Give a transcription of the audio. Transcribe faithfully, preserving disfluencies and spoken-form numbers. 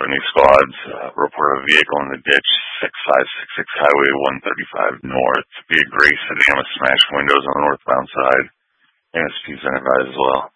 Company squads uh, report a vehicle in the ditch, six five six six Highway one thirty-five North, via Gray Sedan with smashed windows on the northbound side. M S P's been advised as well.